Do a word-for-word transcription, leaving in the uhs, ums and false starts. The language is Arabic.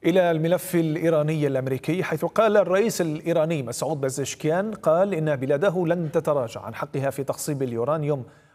إلى الملف الإيراني الأمريكي، حيث قال الرئيس الإيراني مسعود بزشكيان قال إن بلاده لن تتراجع عن حقها في تخصيب اليورانيوم